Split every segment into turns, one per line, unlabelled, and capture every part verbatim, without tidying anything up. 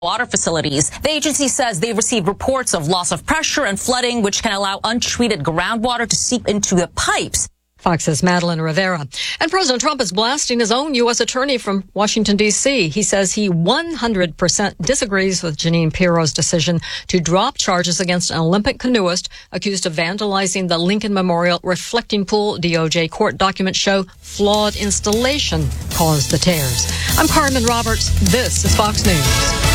water facilities. The agency says they've received reports of loss of pressure and flooding, which can allow untreated groundwater to seep into the pipes.
Fox's Madeline Rivera. And President Trump is blasting his own U S attorney from Washington, D C. He says he one hundred percent disagrees with Jeanine Pirro's decision to drop charges against an Olympic canoeist accused of vandalizing the Lincoln Memorial reflecting pool. D O J court documents show flawed installation caused the tears. I'm Carmen Roberts. This is Fox News.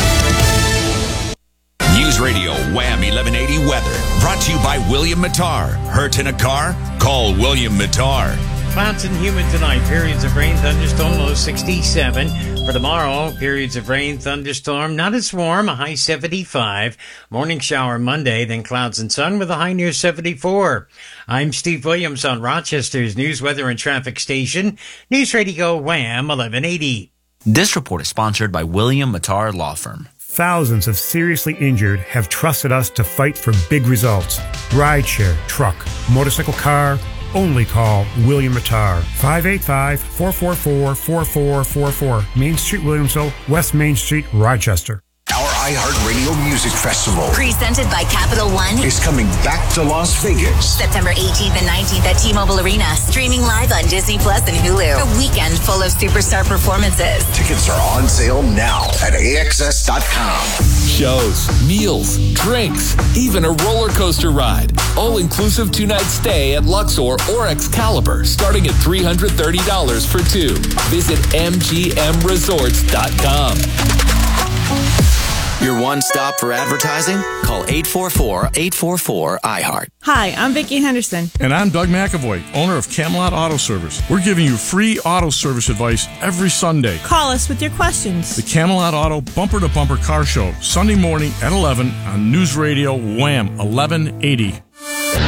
News Radio Wham eleven eighty weather. Brought to you by William Mattar. Hurt in a car? Call William Mattar.
Clouds and humid tonight. Periods of rain, thunderstorm, low sixty-seven. For tomorrow, periods of rain, thunderstorm, not as warm, a high seventy-five. Morning shower Monday, then clouds and sun with a high near seventy-four. I'm Steve Williams on Rochester's News, Weather, and Traffic Station. News Radio Wham eleven eighty.
This report is sponsored by William Mattar Law Firm.
Thousands of seriously injured have trusted us to fight for big results. Rideshare, truck, motorcycle, car. Only call William Mattar. five eight five, four four four, four four four four. Main Street, Williamsville, West Main Street, Rochester.
Our iHeartRadio Music Festival,
presented by Capital One,
is coming back to Las Vegas.
September eighteenth and nineteenth at T-Mobile Arena. Streaming live on Disney Plus and Hulu. A weekend full of superstar performances.
Tickets are on sale now at A X S dot com.
Shows, meals, drinks, even a roller coaster ride. All-inclusive two-night stay at Luxor or Excalibur, starting at three hundred thirty dollars for two. Visit M G M resorts dot com.
Your one stop for advertising? Call eight four four, eight four four, I heart.
Hi, I'm Vicki Henderson.
And I'm Doug McAvoy, owner of Camelot Auto Service. We're giving you free auto service advice every Sunday.
Call us with your questions.
The Camelot Auto Bumper to Bumper Car Show, Sunday morning at eleven on News Radio Wham eleven eighty.